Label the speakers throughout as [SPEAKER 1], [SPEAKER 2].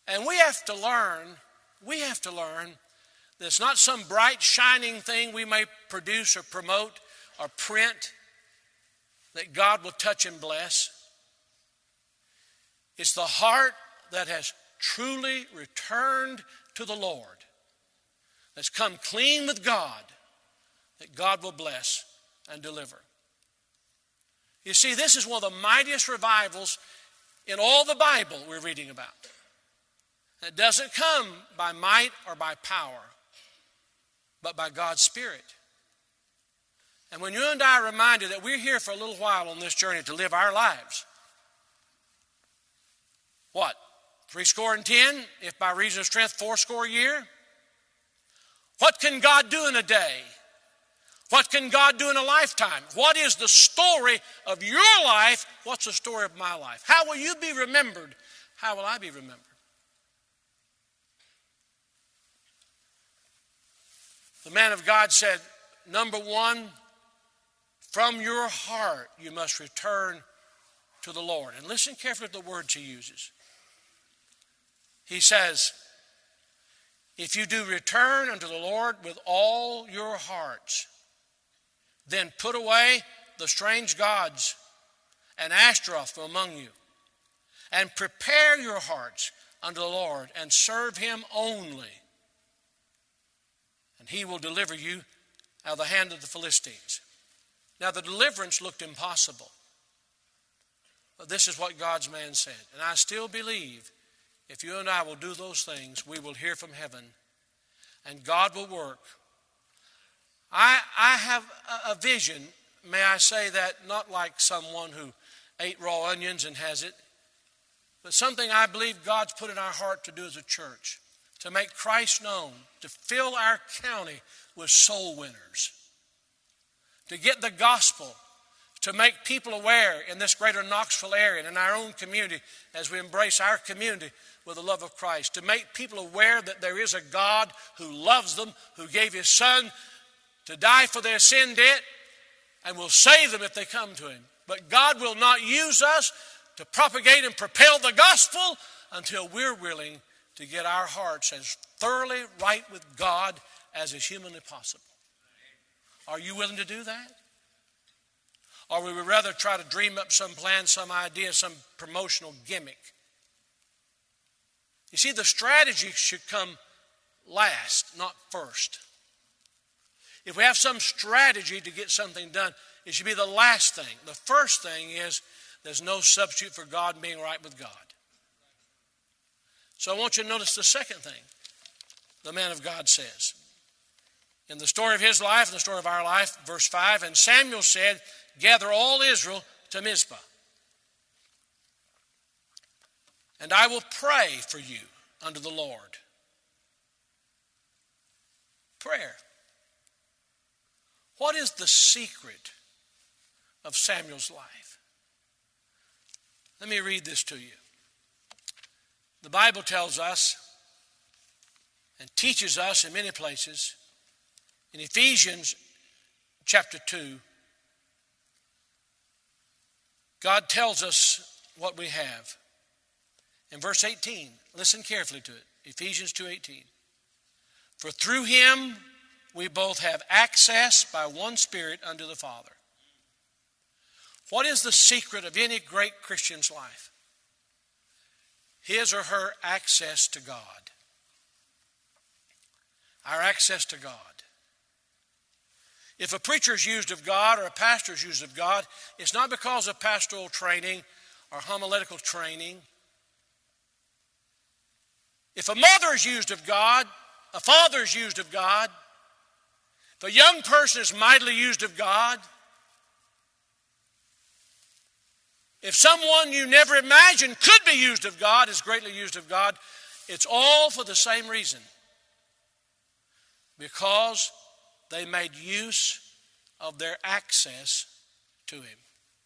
[SPEAKER 1] And we have to learn that it's not some bright, shining thing we may produce or promote or print that God will touch and bless. It's the heart that has truly returned to the Lord, that's come clean with God, that God will bless and deliver. You see, this is one of the mightiest revivals in all the Bible we're reading about. It doesn't come by might or by power, but by God's Spirit. And when you and I are reminded that we're here for a little while on this journey to live our lives, what? 70, if by reason of strength 80 a year? What can God do in a day? What can God do in a lifetime? What is the story of your life? What's the story of my life? How will you be remembered? How will I be remembered? The man of God said, number one, from your heart you must return to the Lord. And listen carefully to the words he uses. He says, if you do return unto the Lord with all your hearts, then put away the strange gods and Ashtaroth from among you, and prepare your hearts unto the Lord, and serve him only. And he will deliver you out of the hand of the Philistines. Now the deliverance looked impossible. But this is what God's man said. And I still believe if you and I will do those things, we will hear from heaven. And God will work. I have a vision, may I say that, not like someone who ate raw onions and has it, but something I believe God's put in our heart to do as a church, to make Christ known, to fill our county with soul winners, to get the gospel, to make people aware in this greater Knoxville area and in our own community as we embrace our community with the love of Christ, to make people aware that there is a God who loves them, who gave his Son to die for their sin debt and will save them if they come to him. But God will not use us to propagate and propel the gospel until we're willing to get our hearts as thoroughly right with God as is humanly possible. Are you willing to do that? Or would we rather try to dream up some plan, some idea, some promotional gimmick? You see, the strategy should come last, not first. If we have some strategy to get something done, it should be the last thing. The first thing is there's no substitute for God being right with God. So I want you to notice the second thing the man of God says. In the story of his life and the story of our life, verse 5, and Samuel said, gather all Israel to Mizpah, and I will pray for you unto the Lord. Prayer. What is the secret of Samuel's life? Let me read this to you. The Bible tells us and teaches us in many places, in Ephesians chapter 2, God tells us what we have. In verse 18, listen carefully to it. Ephesians 2:18. For through him we both have access by one Spirit unto the Father. What is the secret of any great Christian's life? His or her access to God. Our access to God. If a preacher is used of God or a pastor is used of God, it's not because of pastoral training or homiletical training. If a mother is used of God, a father is used of God, if a young person is mightily used of God, if someone you never imagined could be used of God is greatly used of God, it's all for the same reason. Because they made use of their access to him.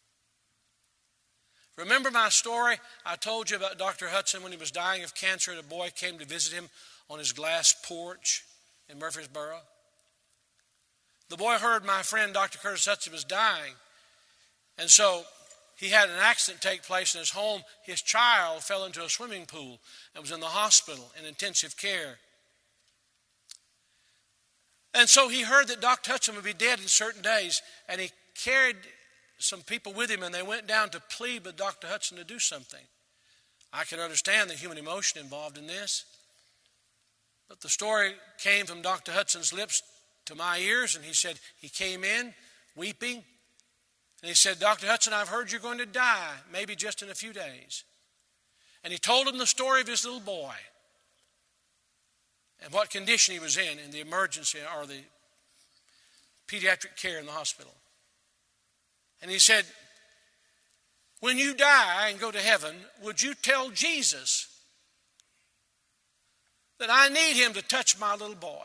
[SPEAKER 1] Remember my story I told you about Dr. Hudson when he was dying of cancer and a boy came to visit him on his glass porch in Murfreesboro? The boy heard my friend Dr. Curtis Hudson was dying. And so he had an accident take place in his home. His child fell into a swimming pool and was in the hospital in intensive care. And so he heard that Dr. Hudson would be dead in certain days, and he carried some people with him, and they went down to plead with Dr. Hudson to do something. I can understand the human emotion involved in this, but the story came from Dr. Hudson's lips to my ears, and he said he came in weeping, and he said, "Dr. Hudson, I've heard you're going to die, maybe just in a few days." And he told him the story of his little boy and what condition he was in the emergency or the pediatric care in the hospital. And he said, "When you die and go to heaven, would you tell Jesus that I need him to touch my little boy?"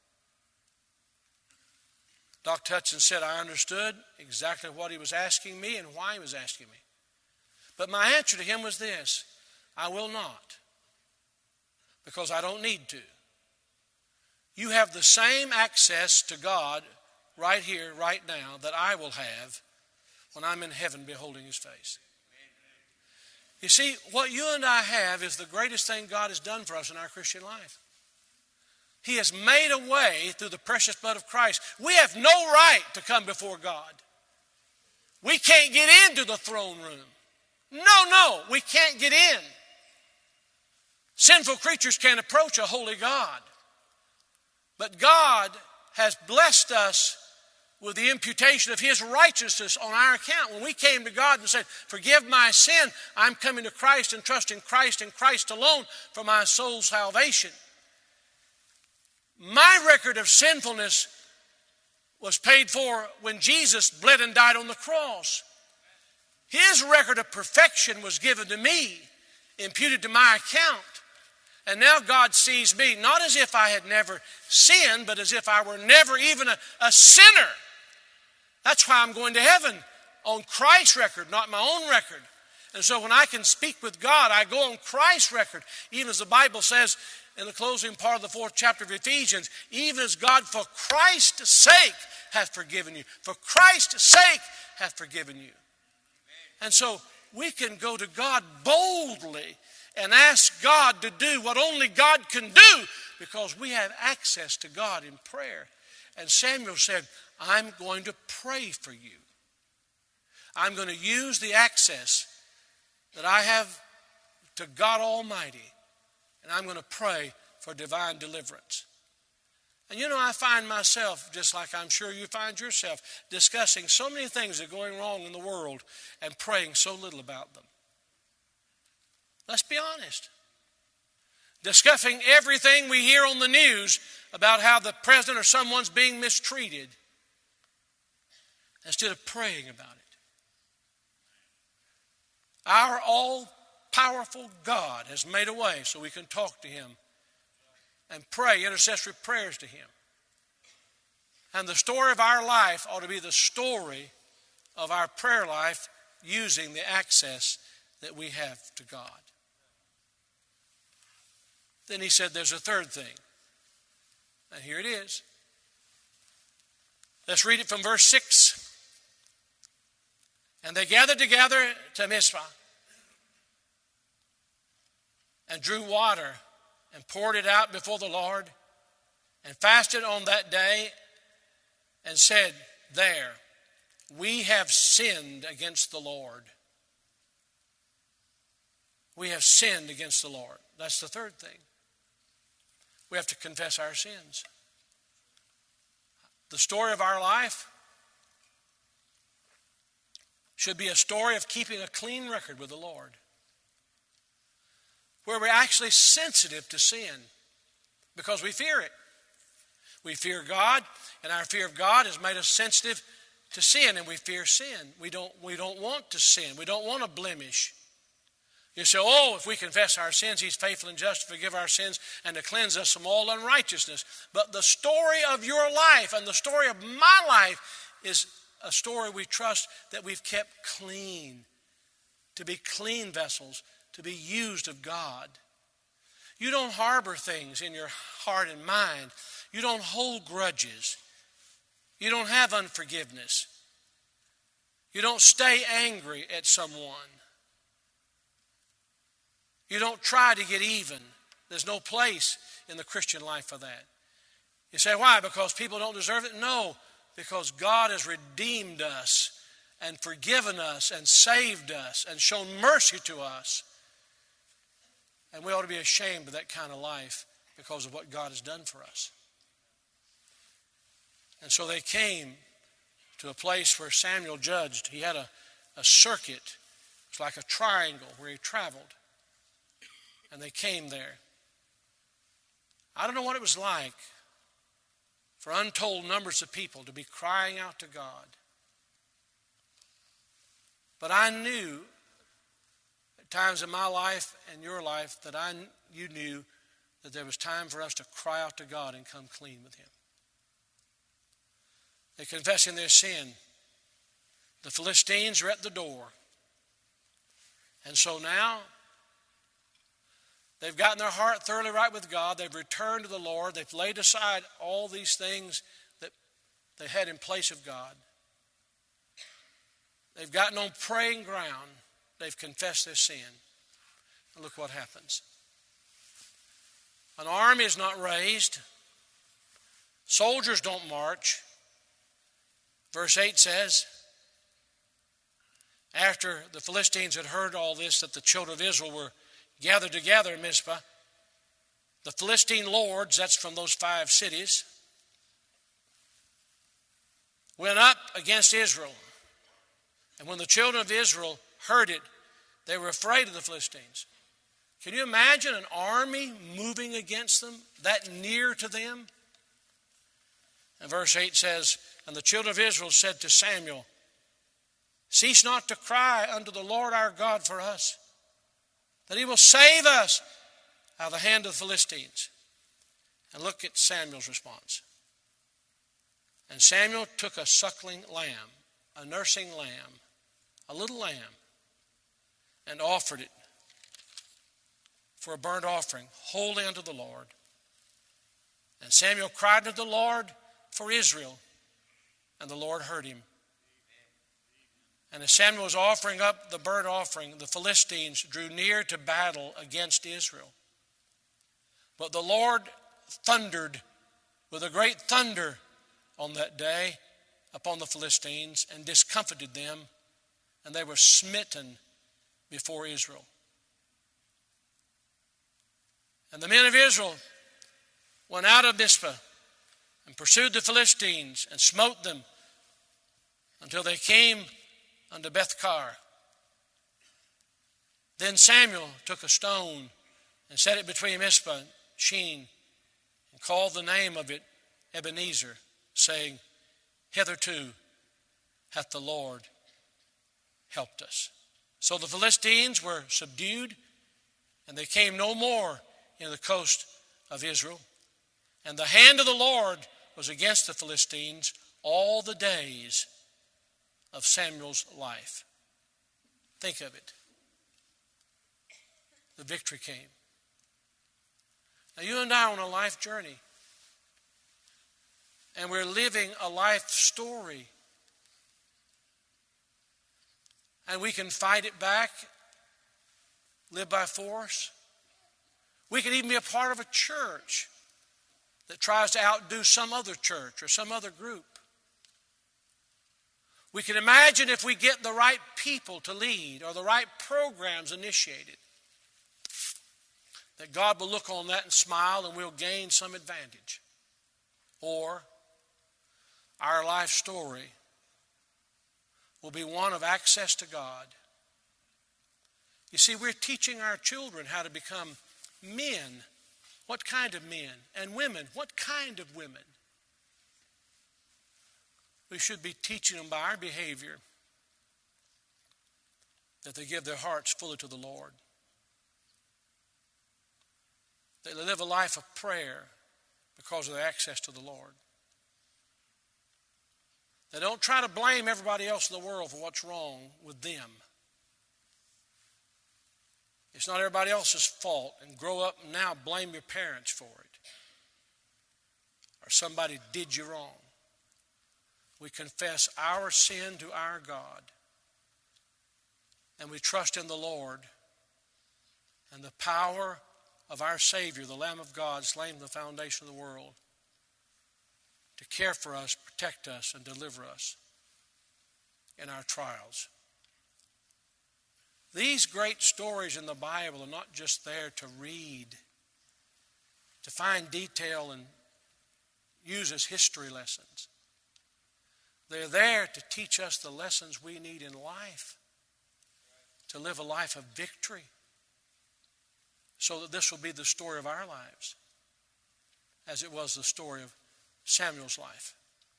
[SPEAKER 1] Dr. Hudson said, "I understood exactly what he was asking me and why he was asking me. But my answer to him was this: I will not, because I don't need to. You have the same access to God right here, right now, that I will have when I'm in heaven beholding his face." You see, what you and I have is the greatest thing God has done for us in our Christian life. He has made a way through the precious blood of Christ. We have no right to come before God. We can't get into the throne room. No, we can't get in. Sinful creatures can't approach a holy God. But God has blessed us with the imputation of his righteousness on our account. When we came to God and said, "Forgive my sin, I'm coming to Christ and trusting Christ and Christ alone for my soul's salvation." My record of sinfulness was paid for when Jesus bled and died on the cross. His record of perfection was given to me, imputed to my account. And now God sees me not as if I had never sinned, but as if I were never even a sinner. That's why I'm going to heaven, on Christ's record, not my own record. And so when I can speak with God, I go on Christ's record, even as the Bible says in the closing part of the 4th chapter of Ephesians, even as God for Christ's sake hath forgiven you. For Christ's sake hath forgiven you. And so we can go to God boldly and ask God to do what only God can do, because we have access to God in prayer. And Samuel said, "I'm going to pray for you. I'm going to use the access that I have to God Almighty, and I'm going to pray for divine deliverance." And I find myself, just like I'm sure you find yourself, discussing so many things that are going wrong in the world and praying so little about them. Let's be honest. Discussing everything we hear on the news about how the president or someone's being mistreated, instead of praying about it. Our all-powerful God has made a way so we can talk to him and pray intercessory prayers to him. And the story of our life ought to be the story of our prayer life using the access that we have to God. Then he said there's a third thing. And here it is. Let's read it from verse 6. "And they gathered together to Mizpah and drew water and poured it out before the Lord and fasted on that day and said there, 'We have sinned against the Lord.'" We have sinned against the Lord. That's the third thing. We have to confess our sins. The story of our life should be a story of keeping a clean record with the Lord, where we're actually sensitive to sin because we fear it. We fear God, and our fear of God has made us sensitive to sin, and we fear sin. We don't want to sin. We don't want a blemish. You say, "Oh, if we confess our sins, he's faithful and just to forgive our sins and to cleanse us from all unrighteousness." But the story of your life and the story of my life is a story we trust that we've kept clean, to be clean vessels, to be used of God. You don't harbor things in your heart and mind. You don't hold grudges. You don't have unforgiveness. You don't stay angry at someone. You don't try to get even. There's no place in the Christian life for that. You say, why? Because people don't deserve it? No, because God has redeemed us and forgiven us and saved us and shown mercy to us. And we ought to be ashamed of that kind of life because of what God has done for us. And so they came to a place where Samuel judged. He had a circuit. It was like a triangle where he traveled. And they came there. I don't know what it was like for untold numbers of people to be crying out to God. But I knew at times in my life and your life that you knew that there was time for us to cry out to God and come clean with Him. They're confessing their sin. The Philistines are at the door. And so now they've gotten their heart thoroughly right with God. They've returned to the Lord. They've laid aside all these things that they had in place of God. They've gotten on praying ground. They've confessed their sin. And look what happens. An army is not raised. Soldiers don't march. Verse 8 says, after the Philistines had heard all this, that the children of Israel were gathered together in Mizpah, the Philistine lords, that's from those 5 cities, went up against Israel. And when the children of Israel heard it, they were afraid of the Philistines. Can you imagine an army moving against them, that near to them? And verse 8 says, and the children of Israel said to Samuel, cease not to cry unto the Lord our God for us, that He will save us out of the hand of the Philistines. And look at Samuel's response. And Samuel took a suckling lamb, a nursing lamb, a little lamb, and offered it for a burnt offering, wholly unto the Lord. And Samuel cried to the Lord for Israel, and the Lord heard him. And as Samuel was offering up the burnt offering, the Philistines drew near to battle against Israel. But the Lord thundered with a great thunder on that day upon the Philistines and discomfited them, and they were smitten before Israel. And the men of Israel went out of Mizpah and pursued the Philistines and smote them until they came unto Bethkar. Then Samuel took a stone and set it between Mizpah and Shen, and called the name of it Ebenezer, saying, hitherto hath the Lord helped us. So the Philistines were subdued, and they came no more in the coast of Israel. And the hand of the Lord was against the Philistines all the days of Samuel's life. Think of it. The victory came. Now you and I are on a life journey. And we're living a life story. And we can fight it back, live by force. We can even be a part of a church that tries to outdo some other church or some other group. We can imagine if we get the right people to lead or the right programs initiated, that God will look on that and smile and we'll gain some advantage. Or our life story will be one of access to God. You see, we're teaching our children how to become men. What kind of men? And women. What kind of women? We should be teaching them by our behavior that they give their hearts fully to the Lord. That they live a life of prayer because of their access to the Lord. They don't try to blame everybody else in the world for what's wrong with them. It's not everybody else's fault, and grow up and now blame your parents for it. Or somebody did you wrong. We confess our sin to our God. and we trust in the Lord and the power of our Savior, the Lamb of God, slain from the foundation of the world, to care for us, protect us, and deliver us in our trials. These great stories in the Bible are not just there to read, to find detail and use as history lessons. They're there to teach us the lessons we need in life, to live a life of victory, so that this will be the story of our lives, as it was the story of Samuel's life.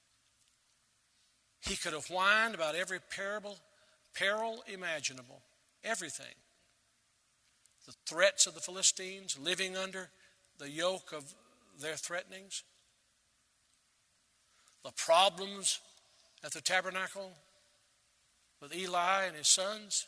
[SPEAKER 1] He could have whined about every peril imaginable, everything. The threats of the Philistines, living under the yoke of their threatenings, the problems at the tabernacle with Eli and his sons,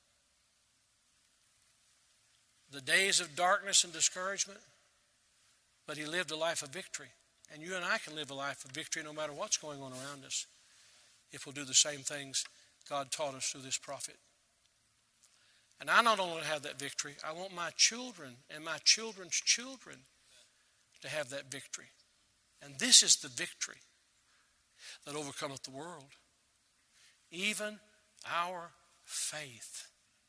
[SPEAKER 1] the days of darkness and discouragement, but he lived a life of victory. And you and I can live a life of victory no matter what's going on around us, if we'll do the same things God taught us through this prophet. And I not only have that victory, I want my children and my children's children to have that victory. And this is the victory that overcometh the world, even our faith.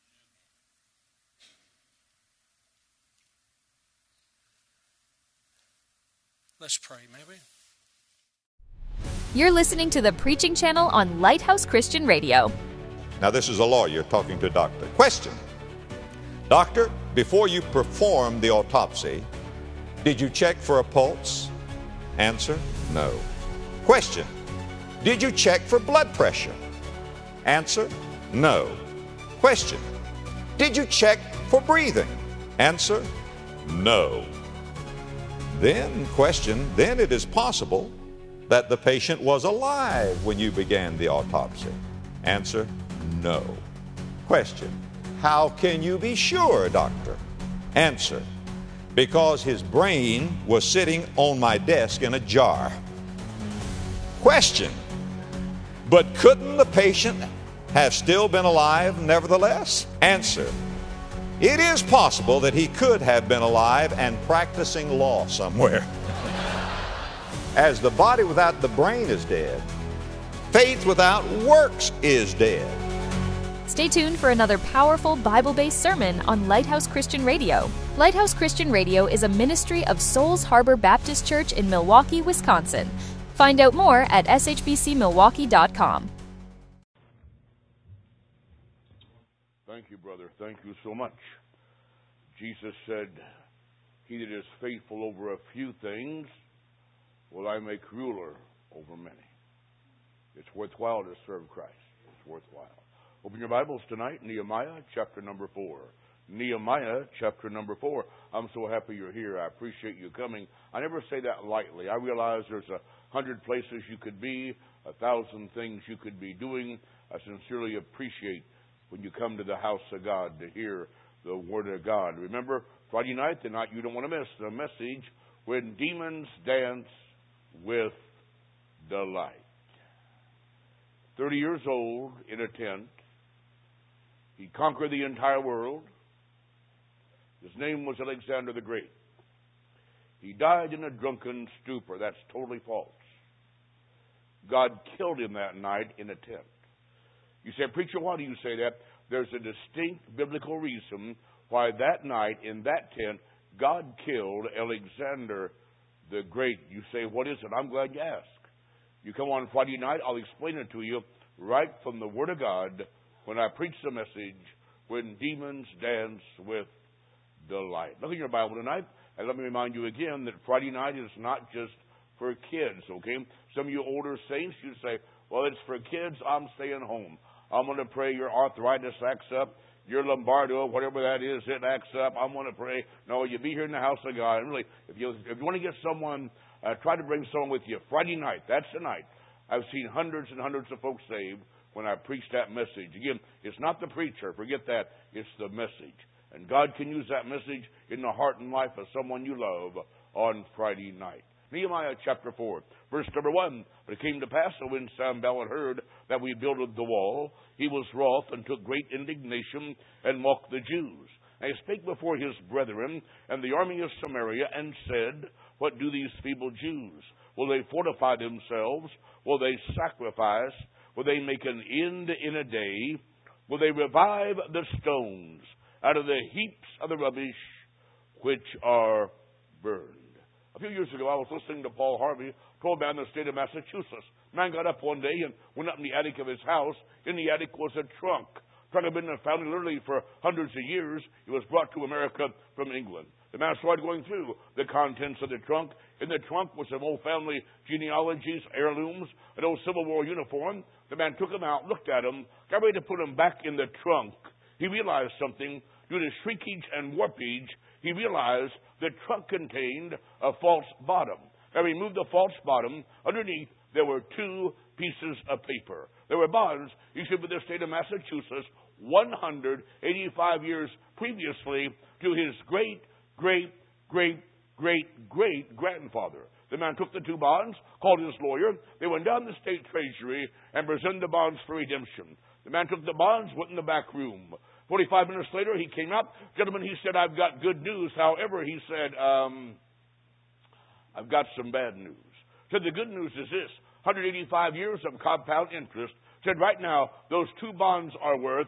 [SPEAKER 1] Let's pray, may we?
[SPEAKER 2] You're listening to the preaching channel on Lighthouse Christian Radio.
[SPEAKER 3] Now, this is a lawyer talking to a doctor. Question. Doctor, before you performed the autopsy, did you check for a pulse? Answer, no. Question. Did you check for blood pressure? Answer, no. Question. Did you check for breathing? Answer, no. Then it is possible that the patient was alive when you began the autopsy. Answer, no. Question, how can you be sure, doctor? Answer, because his brain was sitting on my desk in a jar. Question, but couldn't the patient have still been alive nevertheless? Answer, it is possible that he could have been alive and practicing law somewhere. As the body without the brain is dead, faith without works is dead.
[SPEAKER 2] Stay tuned for another powerful Bible-based sermon on Lighthouse Christian Radio. Lighthouse Christian Radio is a ministry of Souls Harbor Baptist Church in Milwaukee, Wisconsin. Find out more at shbcmilwaukee.com.
[SPEAKER 4] Thank you, brother. Thank you so much. Jesus said, he that is faithful over a few things will I make ruler over many. It's worthwhile to serve Christ. It's worthwhile. Open your Bibles tonight, Nehemiah chapter number 4. Nehemiah chapter number 4. I'm so happy you're here. I appreciate you coming. I never say that lightly. I realize there's 100 places you could be, 1,000 things you could be doing. I sincerely appreciate when you come to the house of God to hear the Word of God. Remember, Friday night, the night you don't want to miss, the message, When Demons Dance with Delight. 30 years old in a tent. He conquered the entire world. His name was Alexander the Great. He died in a drunken stupor. That's totally false. God killed him that night in a tent. You say, preacher, why do you say that? There's a distinct biblical reason why that night in that tent, God killed Alexander the Great. You say, what is it? I'm glad you asked. You come on Friday night, I'll explain it to you right from the Word of God when I preach the message, When Demons Dance with Delight. Look at your Bible tonight, and let me remind you again that Friday night is not just for kids, okay? Some of you older saints, you say, well, it's for kids, I'm staying home. I'm going to pray your arthritis acts up, your lumbardo, whatever that is, it acts up. I'm going to pray. No, you be here in the house of God. And really, if you want to get someone, try to bring someone with you. Friday night, that's the night. I've seen hundreds and hundreds of folks saved when I preach that message. Again, it's not the preacher. Forget that. It's the message. And God can use that message in the heart and life of someone you love on Friday night. Nehemiah chapter 4, verse number 1. But it came to pass, that when Sanballat heard that we builded the wall, he was wroth and took great indignation and mocked the Jews. And he spake before his brethren and the army of Samaria and said, What do these feeble Jews? Will they fortify themselves? Will they sacrifice? Will they make an end in a day? Will they revive the stones out of the heaps of the rubbish which are burned? A few years ago, I was listening to Paul Harvey, told man in the state of Massachusetts. Man got up one day and went up in the attic of his house. In the attic was a trunk. Trunk had been found literally for hundreds of years. It was brought to America from England. The man started going through the contents of the trunk. In the trunk was some old family genealogies, heirlooms, an old Civil War uniform. The man took them out, looked at them, got ready to put them back in the trunk. He realized something. Due to shrinkage and warpage, he realized the trunk contained a false bottom. Now, he removed the false bottom. Underneath, there were two pieces of paper. There were bonds issued by the state of Massachusetts 185 years previously to his great-great-great-great-grandfather. The man took the two bonds, called his lawyer. They went down to the state treasury and presented the bonds for redemption. The man took the bonds, went in the back room. 45 minutes later, he came up. Gentlemen, he said, I've got good news. However, he said, I've got some bad news. Said, the good news is this: 185 years of compound interest. Said, right now, those two bonds are worth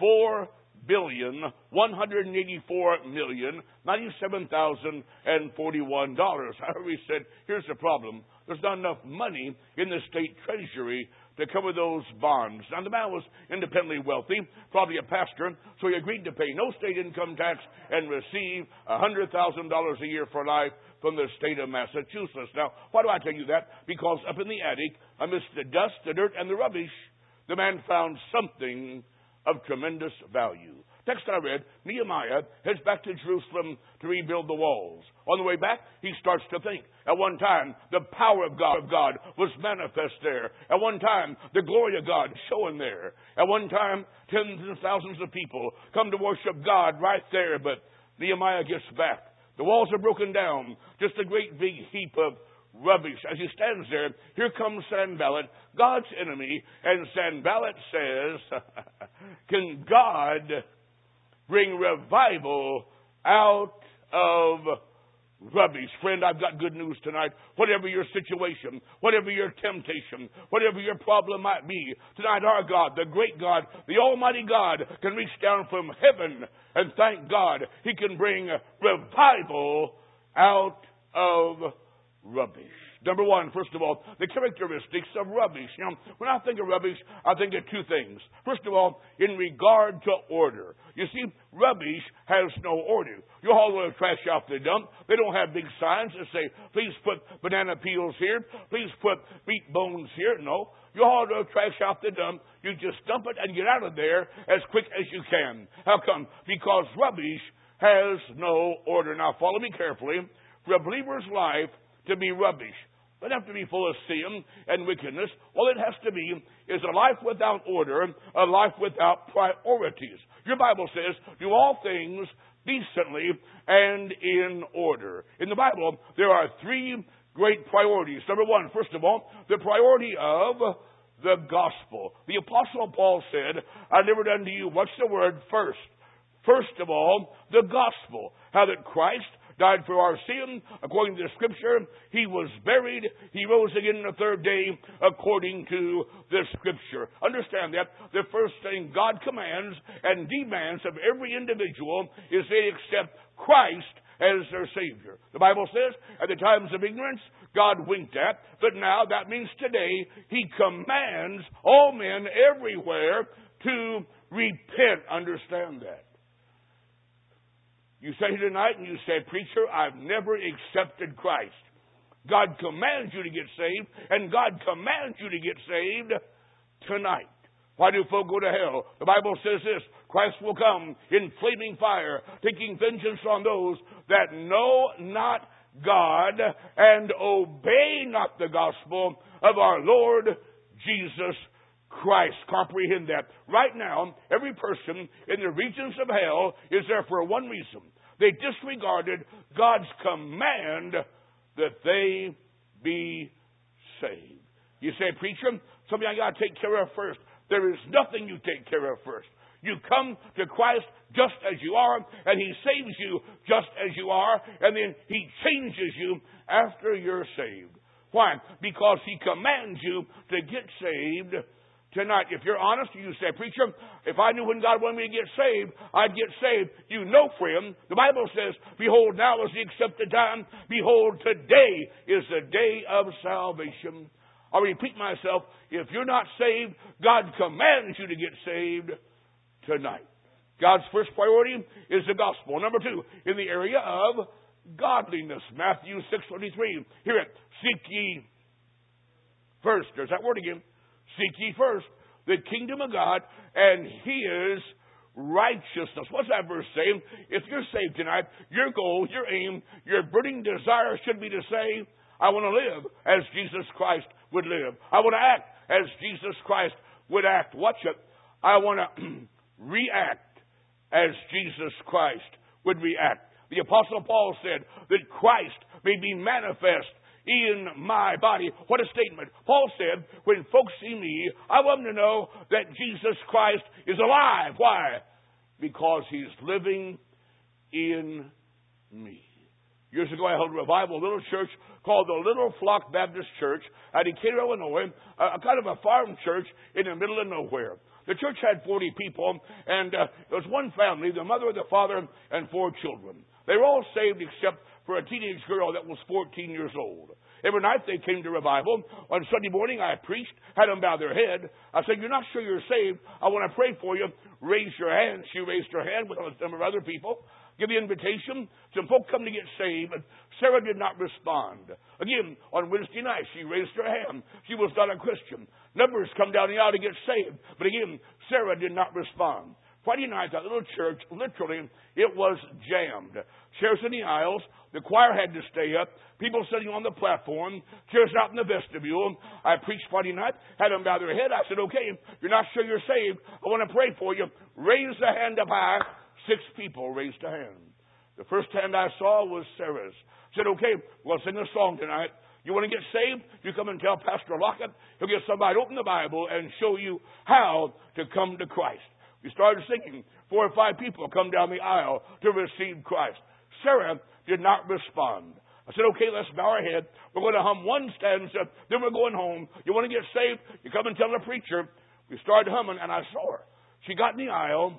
[SPEAKER 4] $4,184,097,041. However, he said, here's the problem. There's not enough money in the state treasury to cover those bonds. Now, the man was independently wealthy, probably a pastor, so he agreed to pay no state income tax and receive $100,000 a year for life from the state of Massachusetts. Now, why do I tell you that? Because up in the attic, amidst the dust, the dirt, and the rubbish, the man found something of tremendous value. Text I read, Nehemiah heads back to Jerusalem to rebuild the walls. On the way back, he starts to think. At one time, the power of God was manifest there. At one time, the glory of God showing there. At one time, tens of thousands of people come to worship God right there. But Nehemiah gets back. The walls are broken down. Just a great big heap of rubbish. As he stands there, here comes Sanballat, God's enemy, and Sanballat says, can God bring revival out of rubbish? Friend, I've got good news tonight. Whatever your situation, whatever your temptation, whatever your problem might be, tonight our God, the great God, the Almighty God, can reach down from heaven and thank God He can bring revival out of rubbish. Number one, first of all, the characteristics of rubbish. You know, when I think of rubbish, I think of two things. First of all, in regard to order. You see, rubbish has no order. You haul the trash off the dump. They don't have big signs that say, please put banana peels here. Please put meat bones here. No. You haul the trash off the dump. You just dump it and get out of there as quick as you can. How come? Because rubbish has no order. Now, follow me carefully. For a believer's life to be rubbish, it doesn't have to be full of sin and wickedness. All it has to be is a life without order, a life without priorities. Your Bible says, do all things decently and in order. In the Bible, there are three great priorities. Number one, first of all, the priority of the gospel. The Apostle Paul said, I delivered unto you, what's the word? First. First of all, the gospel. How that Christ died for our sin, according to the Scripture. He was buried. He rose again the third day, according to the Scripture. Understand that the first thing God commands and demands of every individual is they accept Christ as their Savior. The Bible says, at the times of ignorance, God winked at, but now that means today, He commands all men everywhere to repent. Understand that. You say tonight and you say, preacher, I've never accepted Christ. God commands you to get saved, and God commands you to get saved tonight. Why do folk go to hell? The Bible says this, Christ will come in flaming fire, taking vengeance on those that know not God and obey not the gospel of our Lord Jesus Christ. Comprehend that. Right now, every person in the regions of hell is there for one reason. They disregarded God's command that they be saved. You say, preacher, something I got to take care of first. There is nothing you take care of first. You come to Christ just as you are, and He saves you just as you are, and then He changes you after you're saved. Why? Because He commands you to get saved tonight. If you're honest, you say, preacher, if I knew when God wanted me to get saved, I'd get saved. You know, friend, the Bible says, behold, now is the accepted time. Behold, today is the day of salvation. I'll repeat myself. If you're not saved, God commands you to get saved tonight. God's first priority is the gospel. Number two, in the area of godliness. Matthew 6:23. Hear it. Seek ye first. There's that word again. Seek ye first the kingdom of God and His righteousness. What's that verse saying? If you're saved tonight, your goal, your aim, your burning desire should be to say, I want to live as Jesus Christ would live. I want to act as Jesus Christ would act. Watch it. I want to react as Jesus Christ would react. The Apostle Paul said that Christ may be manifest in my body. What a statement. Paul said, when folks see me, I want them to know that Jesus Christ is alive. Why? Because He's living in me. Years ago, I held a revival, a little church called the Little Flock Baptist Church at Decatur, Illinois, a kind of a farm church in the middle of nowhere. The church had 40 people, and it was one family, the mother, the father, and 4 children. They were all saved except for a teenage girl that was 14 years old. Every night they came to revival. On Sunday morning, I preached, had them bow their head. I said, you're not sure you're saved. I want to pray for you. Raise your hand. She raised her hand with a number of other people. Give the invitation. Some folk come to get saved. Sarah did not respond. Again, on Wednesday night, she raised her hand. She was not a Christian. Numbers come down the aisle to get saved. But again, Sarah did not respond. Friday night, that little church, literally, it was jammed. Chairs in the aisles. The choir had to stay up. People sitting on the platform. Chairs out in the vestibule. I preached Friday night. Had them bow their head. I said, okay, you're not sure you're saved. I want to pray for you. Raise the hand up high. 6 people raised a hand. The first hand I saw was Sarah's. I said, okay, we'll sing a song tonight. You want to get saved? You come and tell Pastor Lockett. He'll get somebody to open the Bible and show you how to come to Christ. We started singing. 4 or 5 people come down the aisle to receive Christ. Sarah did not respond. I said, okay, let's bow our head. We're going to hum one stanza, then we're going home. You want to get saved? You come and tell the preacher. We started humming, and I saw her. She got in the aisle,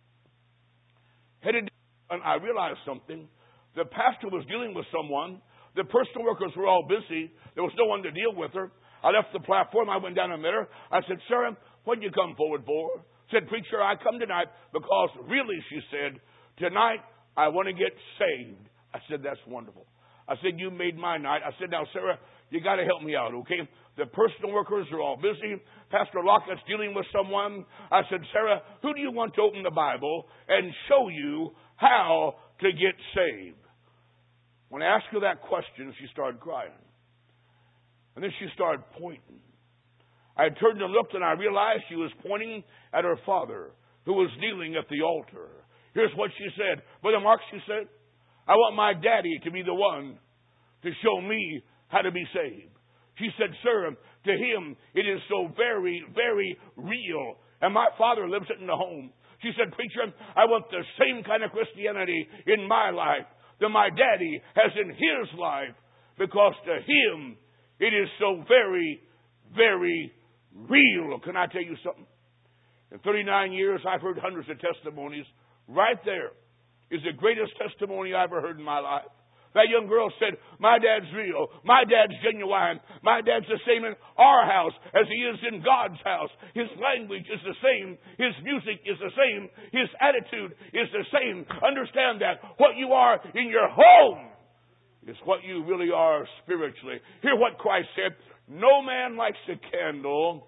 [SPEAKER 4] headed down, and I realized something. The pastor was dealing with someone. The personal workers were all busy. There was no one to deal with her. I left the platform. I went down and met her. I said, Sarah, what did you come forward for? Said, preacher, I come tonight because really, she said, tonight I want to get saved. I said, that's wonderful. I said, you made my night. I said, now, Sarah, you got to help me out, okay? The personal workers are all busy. Pastor Lockett's dealing with someone. I said, Sarah, who do you want to open the Bible and show you how to get saved? When I asked her that question, she started crying. And then she started pointing. I turned and looked, and I realized she was pointing at her father, who was kneeling at the altar. Here's what she said. Brother Mark, she said, I want my daddy to be the one to show me how to be saved. She said, sir, to him it is so very, very real. And my father lives it in the home. She said, preacher, I want the same kind of Christianity in my life that my daddy has in his life, because to him it is so very, very real. Can I tell you something? In 39 years, I've heard hundreds of testimonies. Right there is the greatest testimony I ever heard in my life. That young girl said, my dad's real. My dad's genuine. My dad's the same in our house as he is in God's house. His language is the same. His music is the same. His attitude is the same. Understand that. What you are in your home is what you really are spiritually. Hear what Christ said. No man lights a candle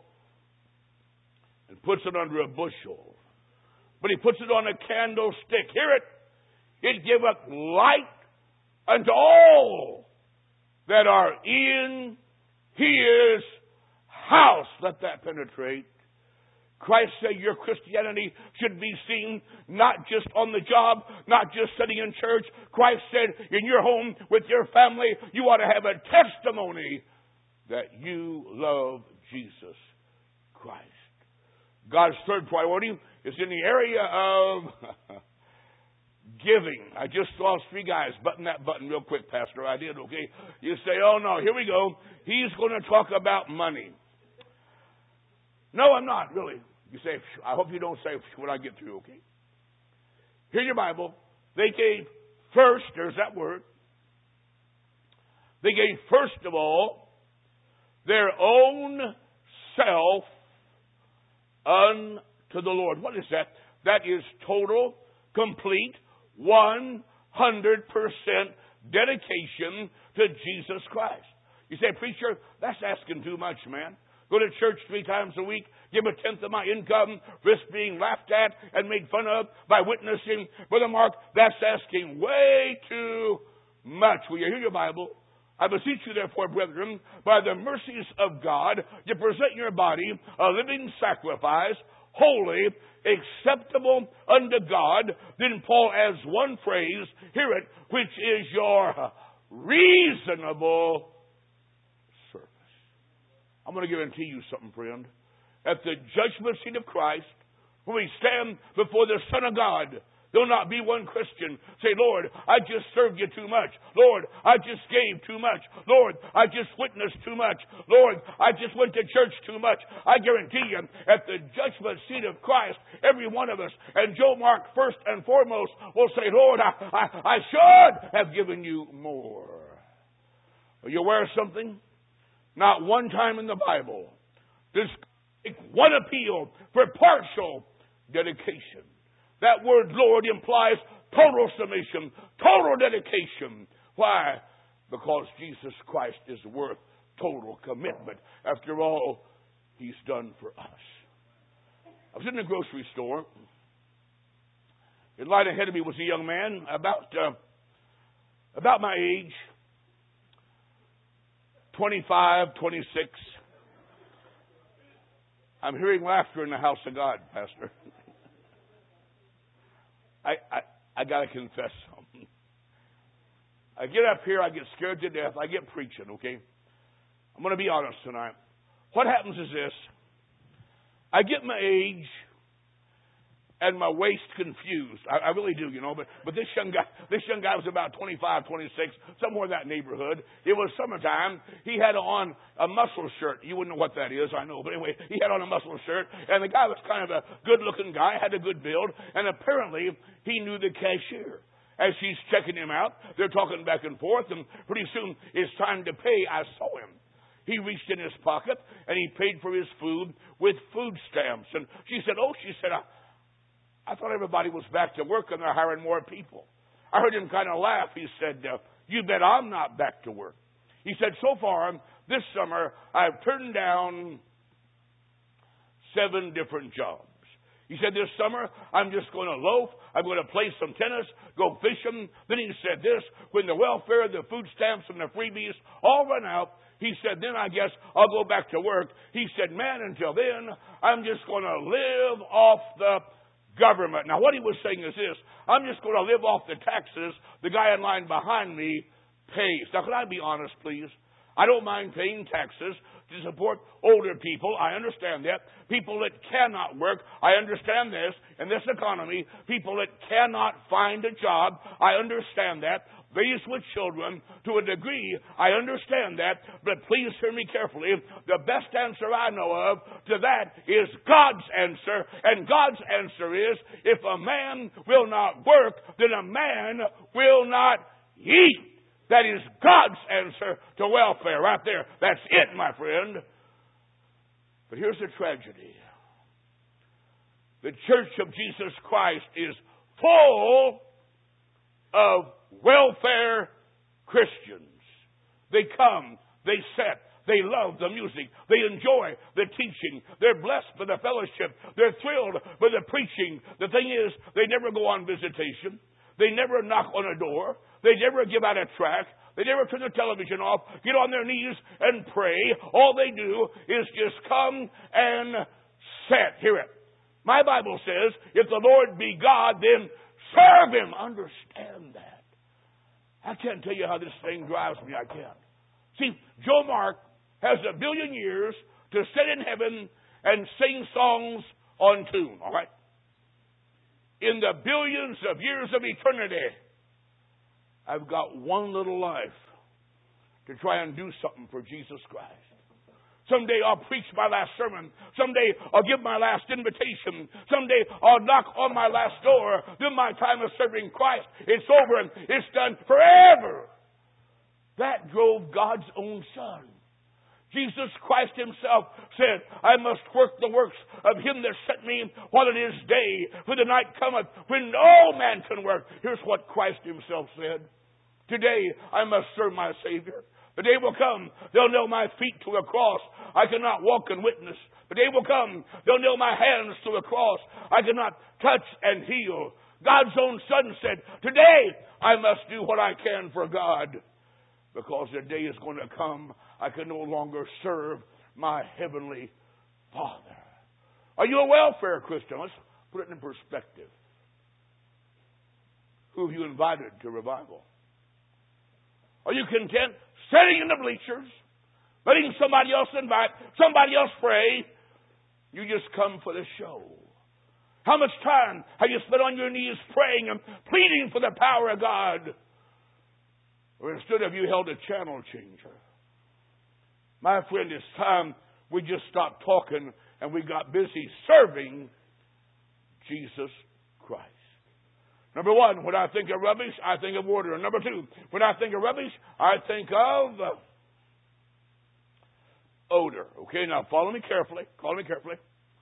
[SPEAKER 4] and puts it under a bushel, but he puts it on a candlestick. Hear it. It giveth light unto all that are in his house. Let that penetrate. Christ said your Christianity should be seen not just on the job, not just sitting in church. Christ said in your home with your family, you ought to have a testimony that you love Jesus Christ. God's third priority is in the area of giving. I just saw 3 guys button that button real quick, Pastor. I did, okay? You say, oh no, here we go. He's going to talk about money. No, I'm not, really. You say, I hope you don't say when I get through, okay? Here's your Bible. They gave first, there's that word. They gave first of all their own self unto the Lord. What is that? That is total, complete, 100% dedication to Jesus Christ. You say, preacher, that's asking too much, man. Go to church 3 times a week, give a tenth of my income, risk being laughed at and made fun of by witnessing. Brother Mark, that's asking way too much. Will you hear your Bible? I beseech you, therefore, brethren, by the mercies of God, to present your body a living sacrifice, holy, acceptable unto God. Then Paul adds one phrase, hear it, which is your reasonable service. I'm going to guarantee you something, friend. At the judgment seat of Christ, when we stand before the Son of God, there'll not be one Christian say, Lord, I just served you too much. Lord, I just gave too much. Lord, I just witnessed too much. Lord, I just went to church too much. I guarantee you, at the judgment seat of Christ, every one of us, and Joe Mark first and foremost, will say, Lord, I should have given you more. Are you aware of something? Not one time in the Bible does make one appeal for partial dedication. That word Lord implies total submission, total dedication. Why? Because Jesus Christ is worth total commitment. After all, He's done for us. I was in the grocery store. In line ahead of me was a young man about my age, 25, 26. I'm hearing laughter in the house of God, Pastor. I got to confess something. I get up here, I get scared to death, I get preaching, okay? I'm going to be honest tonight. What happens is this. I get my age and my waist confused. I really do, you know. But this young guy was about 25, 26, somewhere in that neighborhood. It was summertime. He had on a muscle shirt. You wouldn't know what that is, I know. But anyway, he had on a muscle shirt. And the guy was kind of a good-looking guy, had a good build. And apparently, he knew the cashier. As she's checking him out, they're talking back and forth. And pretty soon, it's time to pay. I saw him. He reached in his pocket, and he paid for his food with food stamps. And she said, I thought everybody was back to work and they're hiring more people. I heard him kind of laugh. He said, you bet I'm not back to work. He said, so far, this summer, I've turned down 7 different jobs. He said, this summer, I'm just going to loaf. I'm going to play some tennis, go fishing. Then he said this, when the welfare, the food stamps, and the freebies all run out, he said, then I guess I'll go back to work. He said, man, until then, I'm just going to live off the government. Now, what he was saying is this. I'm just going to live off the taxes the guy in line behind me pays. Now, can I be honest, please? I don't mind paying taxes to support older people. I understand that. People that cannot work. I understand this. In this economy, people that cannot find a job. I understand that. Raised with children, to a degree, I understand that, but please hear me carefully. The best answer I know of to that is God's answer, and God's answer is, if a man will not work, then a man will not eat. That is God's answer to welfare right there. That's it, my friend. But here's the tragedy. The Church of Jesus Christ is full of welfare Christians. They come, they sit, they love the music, they enjoy the teaching, they're blessed by the fellowship, they're thrilled by the preaching. The thing is, they never go on visitation, they never knock on a door, they never give out a tract, they never turn the television off, get on their knees and pray. All they do is just come and set. Hear it. My Bible says, if the Lord be God, then serve Him. Understand that. I can't tell you how this thing drives me. I can't. See, Joe Mark has 1 billion years to sit in heaven and sing songs on tune, all right? In the billions of years of eternity, I've got one little life to try and do something for Jesus Christ. Someday I'll preach my last sermon. Someday I'll give my last invitation. Someday I'll knock on my last door. Then my time of serving Christ, it's over and it's done forever. That drove God's own Son. Jesus Christ Himself said, I must work the works of Him that sent me while it is day, for the night cometh when no man can work. Here's what Christ Himself said. Today I must serve my Savior. The day will come, they'll nail my feet to a cross. I cannot walk and witness. The day will come, they'll nail my hands to a cross. I cannot touch and heal. God's own Son said, today I must do what I can for God. Because the day is going to come, I can no longer serve my Heavenly Father. Are you a welfare Christian? Let's put it in perspective. Who have you invited to revival? Are you content sitting in the bleachers, letting somebody else invite, somebody else pray? You just come for the show. How much time have you spent on your knees praying and pleading for the power of God? Or instead have you held a channel changer? My friend, it's time we just stopped talking and we got busy serving Jesus Christ. Number one, when I think of rubbish, I think of order. And number two, when I think of rubbish, I think of odor. Okay, now follow me carefully. Follow me carefully.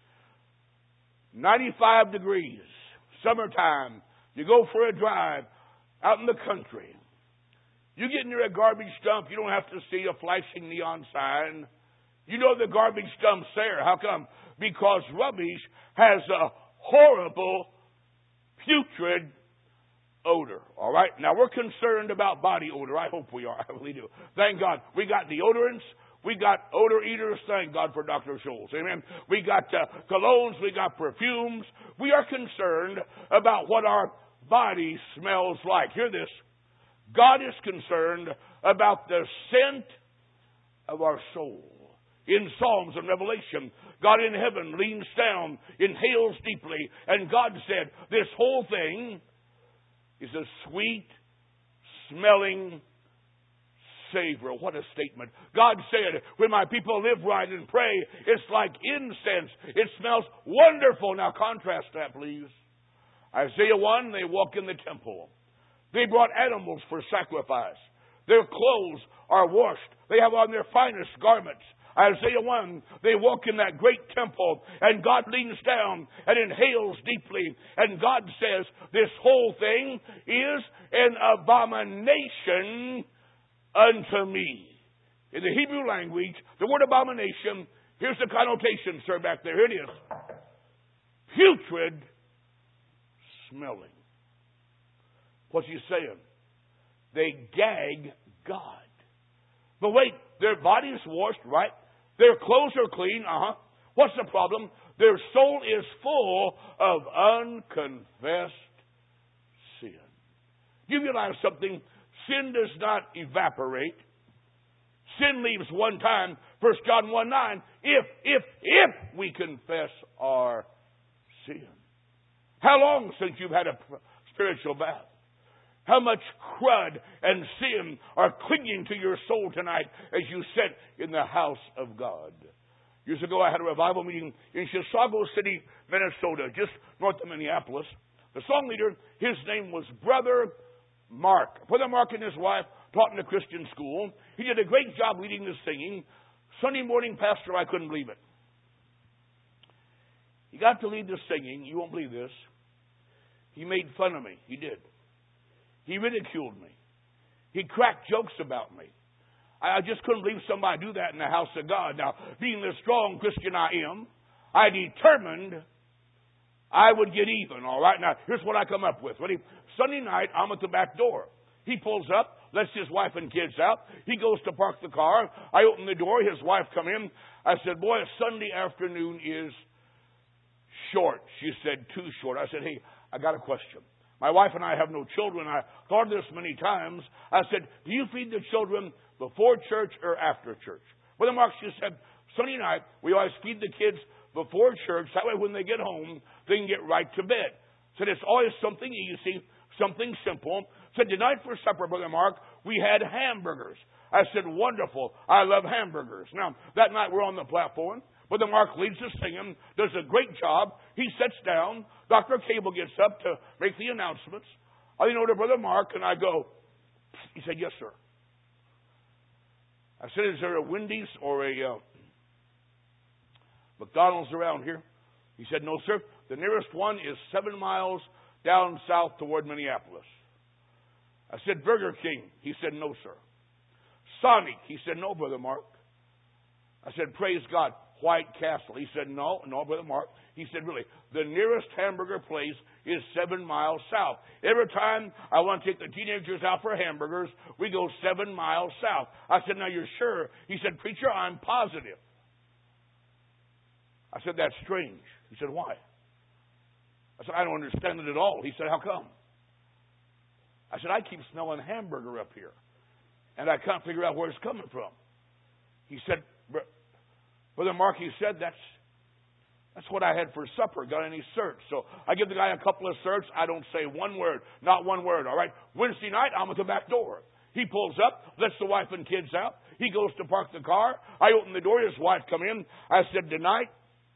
[SPEAKER 4] 95 degrees, summertime. You go for a drive out in the country. You get near a garbage dump, you don't have to see a flashing neon sign. You know the garbage dump's there. How come? Because rubbish has a horrible, putrid odor. All right? Now, we're concerned about body odor. I hope we are. I really do. Thank God. We got deodorants. We got odor eaters. Thank God for Dr. Scholl's. Amen. We got colognes. We got perfumes. We are concerned about what our body smells like. Hear this. God is concerned about the scent of our soul. In Psalms and Revelation, God in heaven leans down, inhales deeply, and God said, this whole thing is a sweet-smelling savor. What a statement. God said, when my people live right and pray, it's like incense. It smells wonderful. Now contrast that, please. Isaiah 1, they walk in the temple. They brought animals for sacrifice. Their clothes are washed. They have on their finest garments. Isaiah 1, they walk in that great temple, and God leans down and inhales deeply, and God says, this whole thing is an abomination unto me. In the Hebrew language, the word abomination, here's the connotation, sir, back there. Here it is. Putrid smelling. What's he saying? They gag God. But wait, their body's washed, right? Their clothes are clean, What's the problem? Their soul is full of unconfessed sin. Do you realize something? Sin does not evaporate. Sin leaves one time. 1 John 1:9. If we confess our sin. How long since you've had a spiritual bath? How much crud and sin are clinging to your soul tonight as you sit in the house of God? Years ago, I had a revival meeting in Chisago City, Minnesota, just north of Minneapolis. The song leader, his name was Brother Mark. Brother Mark and his wife taught in a Christian school. He did a great job leading the singing. Sunday morning pastor, I couldn't believe it. He got to lead the singing. You won't believe this. He made fun of me. He did. He ridiculed me. He cracked jokes about me. I just couldn't believe somebody do that in the house of God. Now, being the strong Christian I am, I determined I would get even, all right? Now, here's what I come up with. Ready? Sunday night, I'm at the back door. He pulls up, lets his wife and kids out. He goes to park the car. I open the door. His wife come in. I said, boy, Sunday afternoon is short. She said, too short. I said, hey, I got a question. My wife and I have no children. I thought of this many times. I said, do you feed the children before church or after church? Brother Mark, she said, Sunday night, we always feed the kids before church. That way when they get home, they can get right to bed. Said, it's always something easy, something simple. Said, tonight for supper, Brother Mark, we had hamburgers. I said, wonderful. I love hamburgers. Now, that night we're on the platform. Brother Mark leads us singing, does a great job. He sits down. Dr. Cable gets up to make the announcements. I lean over to Brother Mark and I go, he said, yes, sir. I said, is there a Wendy's or a McDonald's around here? He said, no, sir. The nearest one is 7 miles down south toward Minneapolis. I said, Burger King. He said, no, sir. Sonic. He said, no, Brother Mark. I said, praise God. White Castle. He said, no, Brother Mark. He said, really, the nearest hamburger place is 7 miles south. Every time I want to take the teenagers out for hamburgers, we go 7 miles south. I said, now you're sure? He said, preacher, I'm positive. I said, that's strange. He said, why? I said, I don't understand it at all. He said, how come? I said, I keep smelling hamburger up here, and I can't figure out where it's coming from. He said, Brother Mark, he said, that's what I had for supper. Got any certs? So I give the guy a couple of certs. I don't say one word, not one word, all right? Wednesday night, I'm at the back door. He pulls up, lets the wife and kids out. He goes to park the car. I open the door. His wife come in. I said, tonight,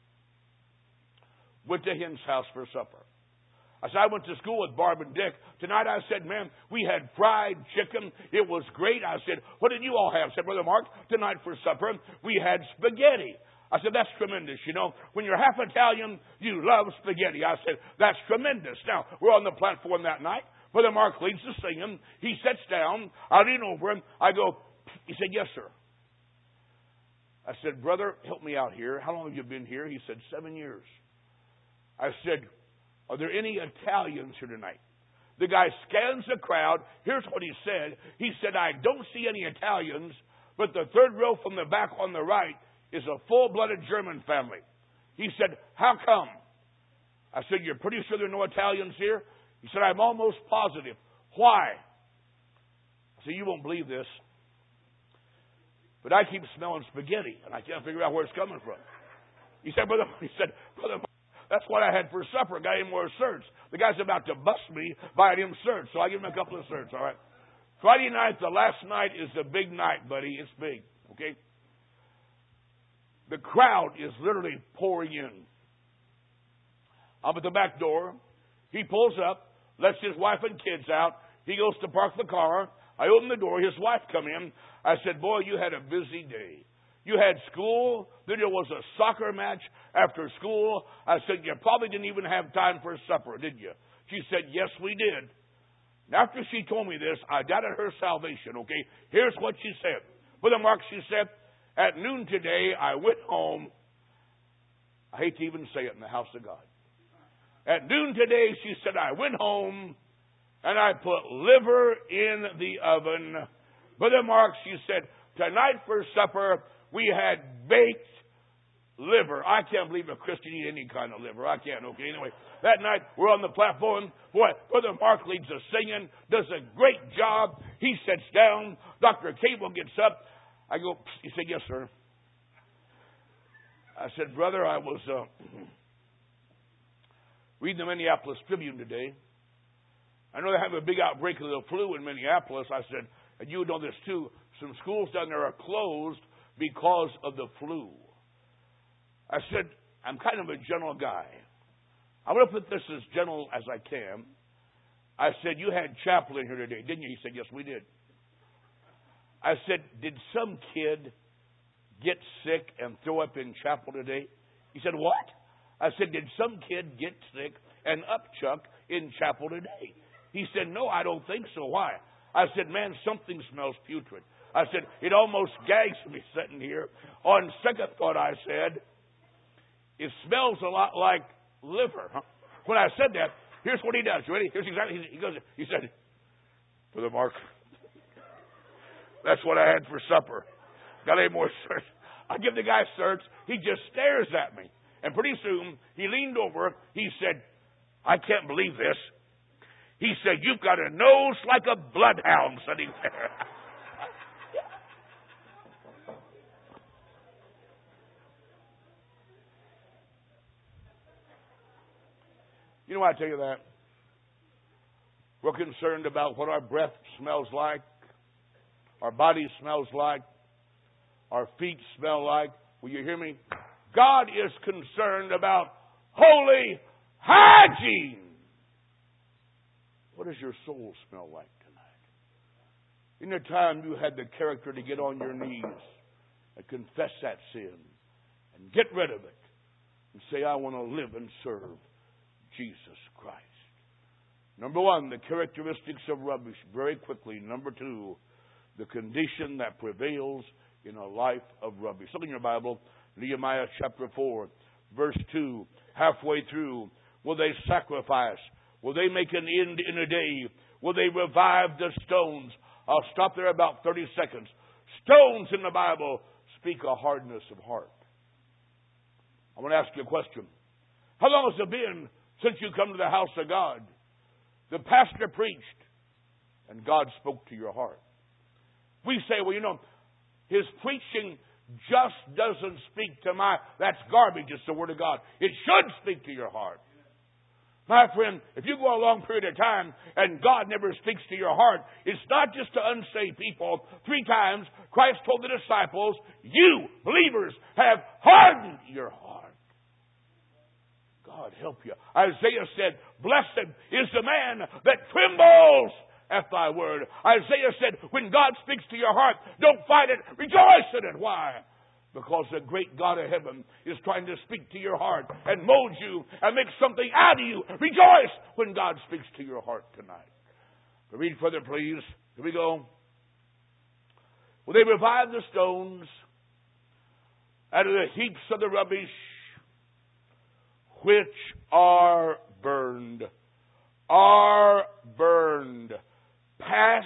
[SPEAKER 4] went to Hen's house for supper. I said, I went to school with Barb and Dick. Tonight I said, man, we had fried chicken. It was great. I said, what did you all have? I said, Brother Mark, tonight for supper, we had spaghetti. I said, that's tremendous. You know, when you're half Italian, you love spaghetti. I said, that's tremendous. Now, we're on the platform that night. Brother Mark leads the singing. He sits down. I lean over him. I go, he said, yes, sir. I said, brother, help me out here. How long have you been here? He said, 7 years. I said, are there any Italians here tonight? The guy scans the crowd. Here's what he said. He said, I don't see any Italians, but the third row from the back on the right is a full-blooded German family. He said, how come? I said, you're pretty sure there are no Italians here? He said, I'm almost positive. Why? I said, you won't believe this, but I keep smelling spaghetti, and I can't figure out where it's coming from. He said, brother, that's what I had for supper. Got him more certs. The guy's about to bust me buying him certs, so I give him a couple of certs, all right? Friday night, the last night, is the big night, buddy. It's big, okay? The crowd is literally pouring in. I'm at the back door. He pulls up, lets his wife and kids out. He goes to park the car. I open the door. His wife come in. I said, boy, you had a busy day. You had school, then there was a soccer match after school. I said, you probably didn't even have time for supper, did you? She said, yes, we did. And after she told me this, I doubted her salvation, okay? Here's what she said. Brother Mark, she said, at noon today, I went home. I hate to even say it in the house of God. At noon today, she said, I went home and I put liver in the oven. Brother Mark, she said, tonight for supper, we had baked liver. I can't believe a Christian eat any kind of liver. I can't, okay? Anyway, that night, we're on the platform. Boy, Brother Mark leads us singing, does a great job. He sits down. Dr. Cable gets up. I go, he said, yes, sir. I said, brother, I was reading the Minneapolis Tribune today. I know they have a big outbreak of the flu in Minneapolis. I said, and you know this too, some schools down there are closed because of the flu. I said, I'm kind of a gentle guy. I'm going to put this as gentle as I can. I said, you had chapel in here today, didn't you? He said, yes, we did. I said, did some kid get sick and throw up in chapel today? He said, what? I said, did some kid get sick and upchuck in chapel today? He said, no, I don't think so. Why? I said, man, something smells putrid. I said, it almost gags me sitting here. On second thought, I said, it smells a lot like liver. Huh? When I said that, here's what he does. You ready? Here's exactly, he said, Brother Mark, that's what I had for supper. Got any more certs? I give the guy certs. He just stares at me. And pretty soon, he leaned over. He said, I can't believe this. He said, you've got a nose like a bloodhound sitting there. You know why I tell you that? We're concerned about what our breath smells like, our body smells like, our feet smell like. Will you hear me? God is concerned about holy hygiene. What does your soul smell like tonight? In the time you had the character to get on your knees and confess that sin and get rid of it and say, I want to live and serve Jesus Christ. Number one, the characteristics of rubbish. Very quickly. Number two, the condition that prevails in a life of rubbish. Look in your Bible, Nehemiah chapter 4, verse 2. Halfway through, will they sacrifice? Will they make an end in a day? Will they revive the stones? I'll stop there about 30 seconds. Stones in the Bible speak a hardness of heart. I want to ask you a question. How long has it been since you come to the house of God? The pastor preached, and God spoke to your heart. We say, well, you know, his preaching just doesn't speak to that's garbage. It's the Word of God. It should speak to your heart. My friend, if you go a long period of time and God never speaks to your heart, it's not just to unsaved people. 3 times, Christ told the disciples, you, believers, have hardened your heart. God help you. Isaiah said, blessed is the man that trembles at thy word. Isaiah said, when God speaks to your heart, don't fight it, rejoice in it. Why? Because the great God of heaven is trying to speak to your heart and mold you and make something out of you. Rejoice when God speaks to your heart tonight. But read further, please. Here we go. Will they revive the stones out of the heaps of the rubbish which are burned? Are burned. Past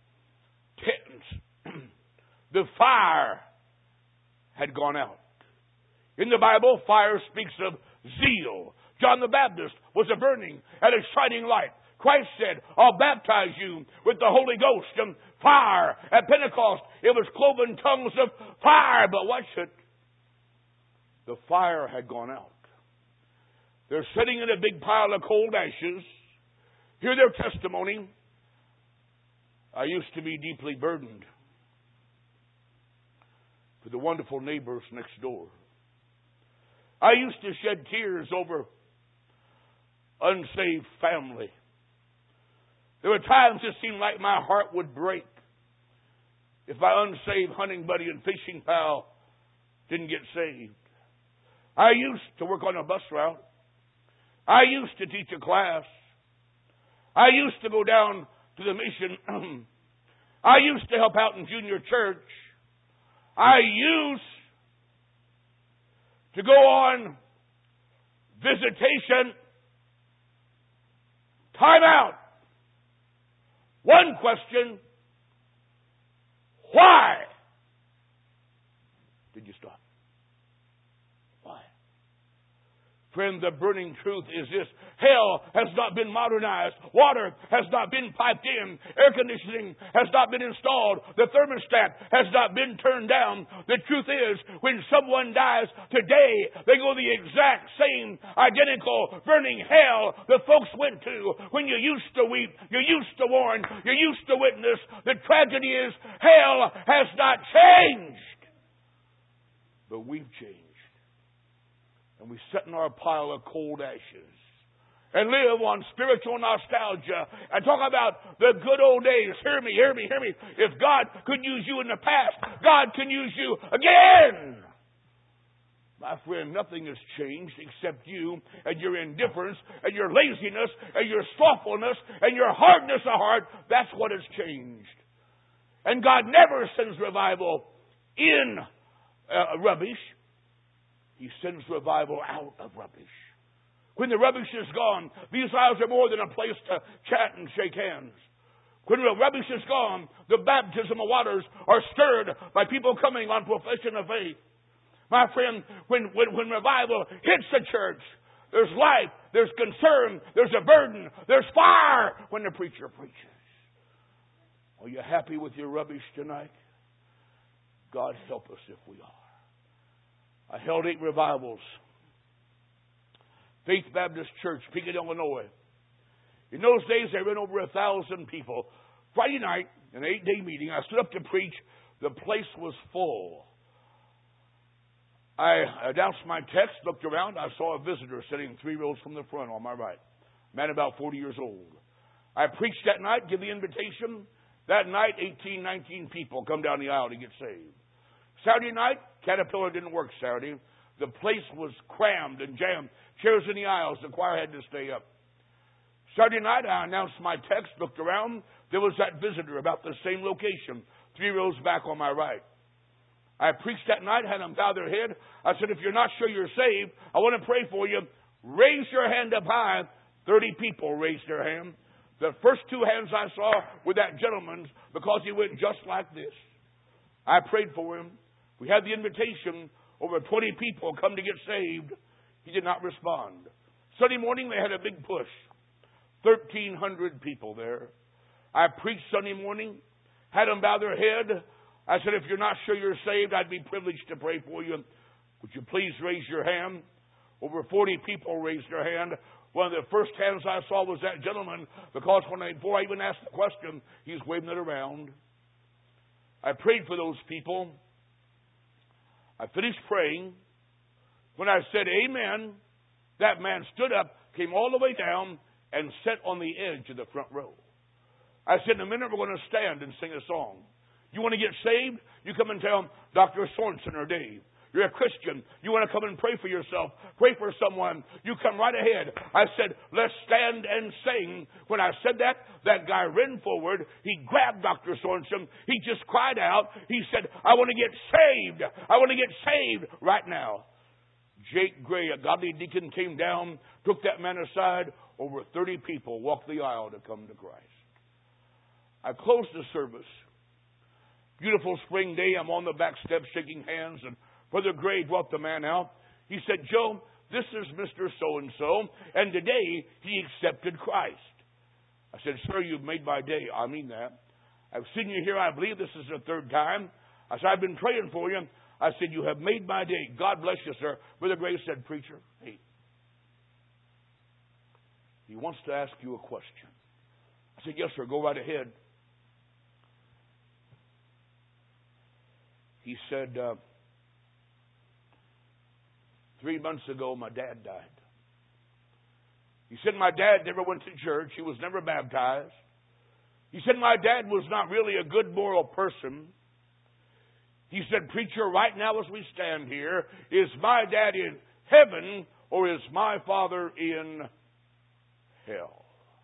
[SPEAKER 4] tense. The fire had gone out. In the Bible, fire speaks of zeal. John the Baptist was a burning and a shining light. Christ said, I'll baptize you with the Holy Ghost and fire. At Pentecost, it was cloven tongues of fire. But watch it. The fire had gone out. They're sitting in a big pile of cold ashes. Hear their testimony. I used to be deeply burdened for the wonderful neighbors next door. I used to shed tears over unsaved family. There were times it seemed like my heart would break if my unsaved hunting buddy and fishing pal didn't get saved. I used to work on a bus route. I used to teach a class. I used to go down to the mission. I used to help out in junior church. I used to go on visitation. Time out. One question. Why did you stop? Why? Friend, the burning truth is this. Hell has not been modernized. Water has not been piped in. Air conditioning has not been installed. The thermostat has not been turned down. The truth is, when someone dies today, they go the exact same, identical, burning hell the folks went to when you used to weep, you used to warn, you used to witness. The tragedy is, hell has not changed. But we've changed. And we sit in our pile of cold ashes and live on spiritual nostalgia and talk about the good old days. Hear me, hear me, hear me. If God could use you in the past, God can use you again. My friend, nothing has changed except you and your indifference and your laziness and your slothfulness and your hardness of heart. That's what has changed. And God never sends revival in rubbish. He sends revival out of rubbish. When the rubbish is gone, these lives are more than a place to chat and shake hands. When the rubbish is gone, the baptism of waters are stirred by people coming on profession of faith. My friend, when revival hits the church, there's life, there's concern, there's a burden, there's fire when the preacher preaches. Are you happy with your rubbish tonight? God help us if we are. I held 8 revivals. Faith Baptist Church, Pekin, Illinois. In those days, there were over 1,000 people. Friday night, an 8-day meeting, I stood up to preach. The place was full. I announced my text, looked around. I saw a visitor sitting 3 rows from the front on my right. Man about 40 years old. I preached that night, give the invitation. That night, 18, 19 people come down the aisle to get saved. Saturday night, Caterpillar didn't work Saturday. The place was crammed and jammed. Chairs in the aisles. The choir had to stay up. Saturday night, I announced my text, looked around. There was that visitor about the same location, 3 rows back on my right. I preached that night, had them bow their head. I said, if you're not sure you're saved, I want to pray for you. Raise your hand up high. 30 people raised their hand. The first 2 hands I saw were that gentleman's because he went just like this. I prayed for him. We had the invitation. Over 20 people come to get saved. He did not respond. Sunday morning, they had a big push. 1,300 people there. I preached Sunday morning, had them bow their head. I said, if you're not sure you're saved, I'd be privileged to pray for you. Would you please raise your hand? Over 40 people raised their hand. One of the first hands I saw was that gentleman because before I even asked the question, he was waving it around. I prayed for those people. I finished praying. When I said amen, that man stood up, came all the way down, and sat on the edge of the front row. I said, in a minute we're going to stand and sing a song. You want to get saved? You come and tell Dr. Sorensen or Dave. You're a Christian. You want to come and pray for yourself, pray for someone. You come right ahead. I said, let's stand and sing. When I said that, that guy ran forward. He grabbed Dr. Sorensen. He just cried out. He said, I want to get saved. I want to get saved right now. Jake Gray, a godly deacon, came down, took that man aside. Over 30 people walked the aisle to come to Christ. I closed the service. Beautiful spring day. I'm on the back steps shaking hands, and Brother Gray brought the man out. He said, Joe, this is Mr. So-and-so, and today he accepted Christ. I said, sir, you've made my day. I mean that. I've seen you here. I believe this is the 3rd time. I said, I've been praying for you. I said, you have made my day. God bless you, sir. Brother Gray said, preacher, hey, he wants to ask you a question. I said, yes, sir, go right ahead. He said, 3 months ago, my dad died. He said, my dad never went to church. He was never baptized. He said, my dad was not really a good moral person. He said, preacher, right now as we stand here, is my dad in heaven or is my father in hell?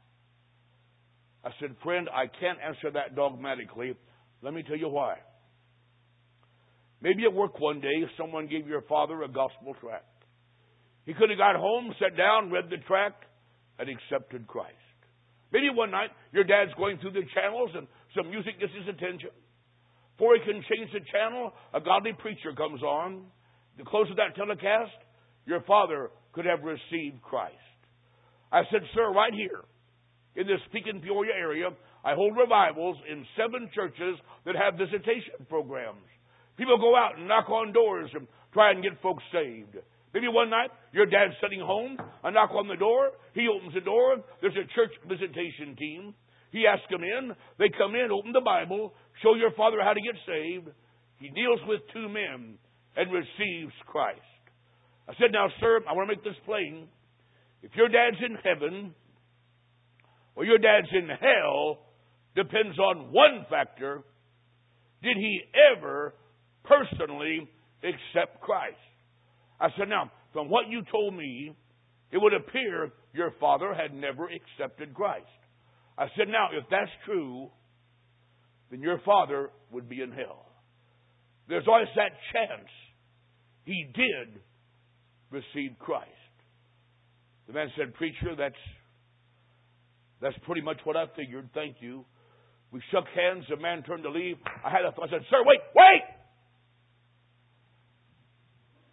[SPEAKER 4] I said, friend, I can't answer that dogmatically. Let me tell you why. Maybe at work one day, someone gave your father a gospel tract. He could have got home, sat down, read the tract, and accepted Christ. Maybe one night, your dad's going through the channels and some music gets his attention. Before he can change the channel, a godly preacher comes on. At the close of that telecast, your father could have received Christ. I said, sir, right here in this Pekin Peoria area, I hold revivals in 7 churches that have visitation programs. People go out and knock on doors and try and get folks saved. Maybe one night, your dad's sitting home, I knock on the door, he opens the door, there's a church visitation team. He asks them in, they come in, open the Bible, show your father how to get saved. He deals with 2 men and receives Christ. I said, now, sir, I want to make this plain. If your dad's in heaven or your dad's in hell depends on one factor. Did he ever personally accept Christ? I said, now, from what you told me, it would appear your father had never accepted Christ. I said, now, if that's true, then your father would be in hell. There's always that chance he did receive Christ. The man said, preacher, that's pretty much what I figured. Thank you. We shook hands. The man turned to leave. I said, sir, wait!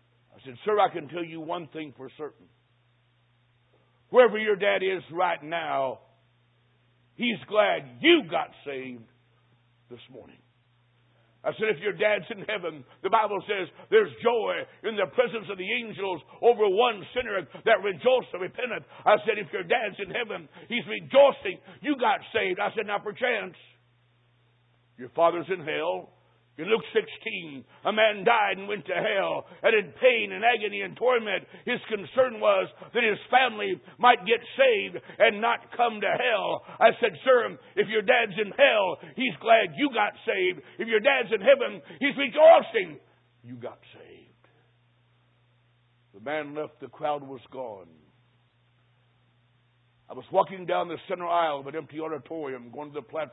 [SPEAKER 4] I said, sir, I can tell you one thing for certain. Wherever your dad is right now, he's glad you got saved this morning. I said, if your dad's in heaven, the Bible says there's joy in the presence of the angels over one sinner that rejoiced and repented. I said, if your dad's in heaven, he's rejoicing you got saved. I said, now perchance your father's in hell. In Luke 16, a man died and went to hell, and in pain and agony and torment. His concern was that his family might get saved and not come to hell. I said, sir, if your dad's in hell, he's glad you got saved. If your dad's in heaven, he's rejoicing you got saved. The man left, the crowd was gone. I was walking down the center aisle of an empty auditorium, going to the platform.